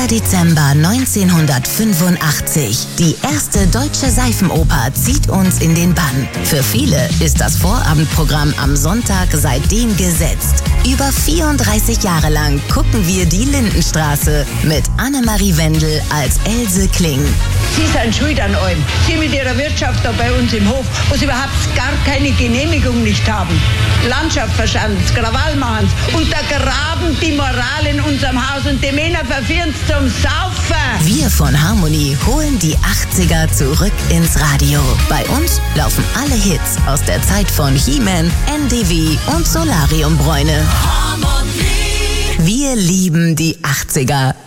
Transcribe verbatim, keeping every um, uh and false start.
erster Dezember neunzehnhundertfünfundachtzig. Die erste deutsche Seifenoper zieht uns in den Bann. Für viele ist das Vorabendprogramm am Sonntag seitdem gesetzt. Über vierunddreißig Jahre lang gucken wir die Lindenstraße mit Annemarie Wendel als Else Kling. Sie sind schuld an allem. Sie mit Ihrer Wirtschaft da bei uns im Hof, wo Sie überhaupt gar keine Genehmigung nicht haben. Landschaft verschanzen, Krawall machen und untergraben die Moral in unserem Haus und die Männer verführen zum Saufen. Wir von Harmonie holen die achtziger zurück ins Radio. Bei uns laufen alle Hits aus der Zeit von He-Man, N D W und Solariumbräune. Harmonie. Wir lieben die achtziger.